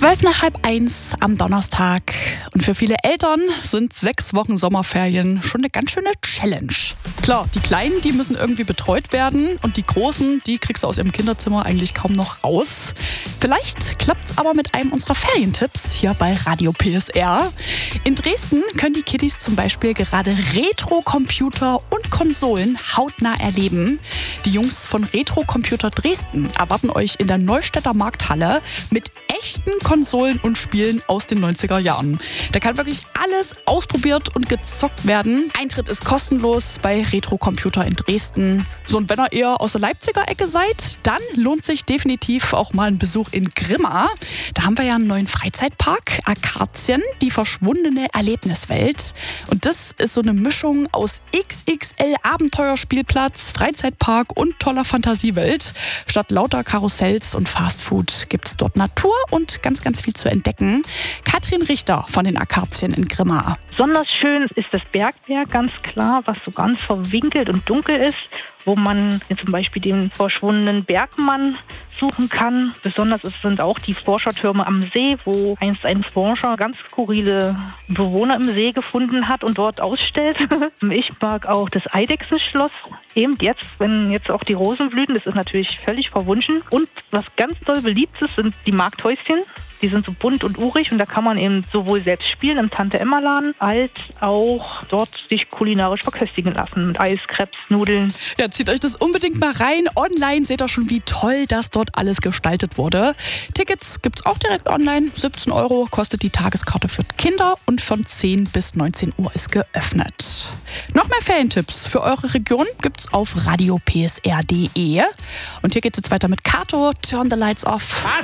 12:30 am Donnerstag. Und für viele Eltern sind 6 Wochen Sommerferien schon eine ganz schöne Challenge. Klar, die Kleinen, die müssen irgendwie betreut werden und die Großen, die kriegst du aus ihrem Kinderzimmer eigentlich kaum noch raus. Vielleicht klappt's aber mit einem unserer Ferientipps hier bei Radio PSR. In Dresden können die Kiddies zum Beispiel gerade Retro-Computer und Konsolen hautnah erleben. Die Jungs von Retro Computer Dresden erwarten euch in der Neustädter Markthalle mit echten Konsolen und Spielen aus den 90er Jahren. Da kann wirklich alles ausprobiert und gezockt werden. Eintritt ist kostenlos bei Retro Computer in Dresden. So, und wenn ihr eher aus der Leipziger Ecke seid, dann lohnt sich definitiv auch mal ein Besuch in Grimma. Da haben wir ja einen neuen Freizeitpark, Akazien, die verschwundene Erlebniswelt. Und das ist so eine Mischung aus XXL Abenteuerspielplatz, Freizeitpark und toller Fantasiewelt. Statt lauter Karussells und Fastfood gibt es dort Natur und ganz, ganz viel zu entdecken. Katrin Richter von den Akazien in Grimma. Besonders schön ist das Bergwerk, ganz klar, was so ganz verwinkelt und dunkel ist, wo man zum Beispiel den verschwundenen Bergmann suchen kann. Besonders sind auch die Forschertürme am See, wo einst ein Forscher ganz skurrile Bewohner im See gefunden hat und dort ausstellt. Ich mag auch das Eidechsenschloss. Eben jetzt, wenn jetzt auch die Rosen blühen, das ist natürlich völlig verwunschen. Und was ganz doll beliebt ist, sind die Markthäuschen. Die sind so bunt und urig und da kann man eben sowohl selbst spielen im Tante-Emma-Laden als auch dort sich kulinarisch verköstigen lassen mit Eis, Crepes, Nudeln. Ja, zieht euch das unbedingt mal rein. Online seht ihr schon, wie toll das dort alles gestaltet wurde. Tickets gibt's auch direkt online. 17 € kostet die Tageskarte für Kinder und von 10 bis 19 Uhr ist geöffnet. Noch mehr Ferientipps für eure Region gibt's auf radiopsr.de. Und hier geht's jetzt weiter mit Kato, Turn the Lights Off.